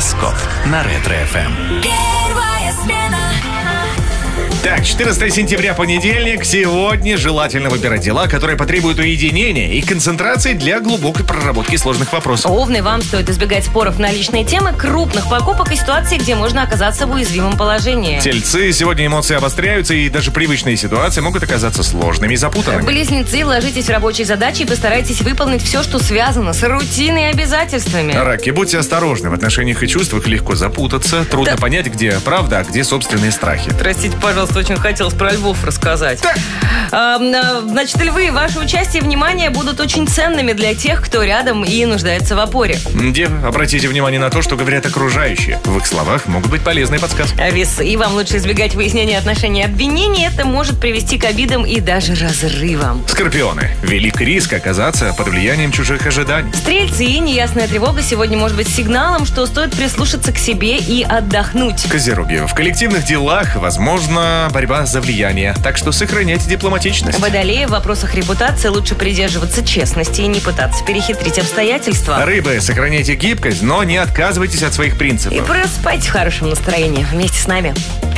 Гороскоп на Ретро-ФМ. Первая смена. Так, 14 сентября, понедельник. Сегодня желательно выбирать дела, которые потребуют уединения и концентрации для глубокой проработки сложных вопросов. Овны, вам стоит избегать споров на личные темы, крупных покупок и ситуаций, где можно оказаться в уязвимом положении. Тельцы, сегодня эмоции обостряются, и даже привычные ситуации могут оказаться сложными и запутанными. Близнецы, вложитесь в рабочие задачи и постарайтесь выполнить все, что связано с рутиной и обязательствами. Раки, будьте осторожны. В отношениях и чувствах легко запутаться. Трудно понять, где правда, а где собственные страхи. Простите, пожалуйста, очень хотелось про львов рассказать. Значит, львы, ваше участие и внимание будут очень ценными для тех, кто рядом и нуждается в опоре. Девы, обратите внимание на то, что говорят окружающие. В их словах могут быть полезные подсказки. Весы, вам лучше избегать выяснения отношений и обвинений. Это может привести к обидам и даже разрывам. Скорпионы, велик риск оказаться под влиянием чужих ожиданий. Стрельцы, неясная тревога сегодня может быть сигналом, что стоит прислушаться к себе и отдохнуть. Козероги, в коллективных делах возможно борьба за влияние, так что сохраняйте дипломатичность. Водолеи, в вопросах репутации лучше придерживаться честности и не пытаться перехитрить обстоятельства. Рыбы, сохраняйте гибкость, но не отказывайтесь от своих принципов. И просыпайтесь в хорошем настроении вместе с нами.